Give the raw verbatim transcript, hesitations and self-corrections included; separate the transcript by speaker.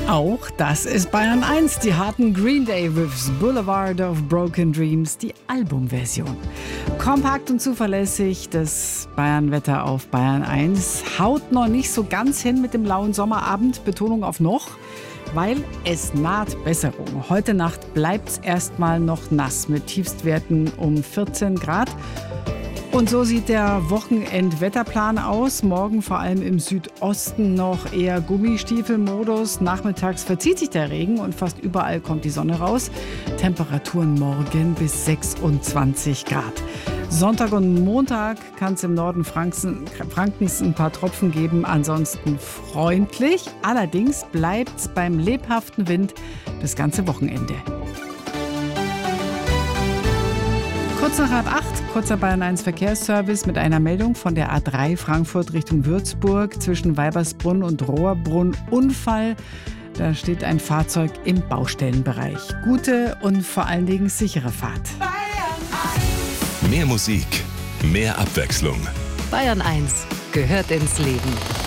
Speaker 1: Auch das ist Bayern eins. Die harten Green Day with Boulevard of Broken Dreams, die Albumversion. Kompakt und zuverlässig, das Bayern-Wetter auf Bayern eins. Haut noch nicht so ganz hin mit dem lauen Sommerabend, Betonung auf noch, weil es naht Besserung. Heute Nacht bleibt es erstmal noch nass mit Tiefstwerten um vierzehn Grad. Und so sieht der Wochenendwetterplan aus. Morgen vor allem im Südosten noch eher Gummistiefelmodus. Nachmittags verzieht sich der Regen und fast überall kommt die Sonne raus. Temperaturen morgen bis sechsundzwanzig Grad. Sonntag und Montag kann es im Norden Frankens ein paar Tropfen geben. Ansonsten freundlich. Allerdings bleibt es beim lebhaften Wind das ganze Wochenende. Kurz nach halb acht, kurzer Bayern eins Verkehrsservice mit einer Meldung von der A drei Frankfurt Richtung Würzburg zwischen Weibersbrunn und Rohrbrunn. Unfall. Da steht ein Fahrzeug im Baustellenbereich. Gute und vor allen Dingen sichere Fahrt.
Speaker 2: Mehr Musik, mehr Abwechslung.
Speaker 3: Bayern eins gehört ins Leben.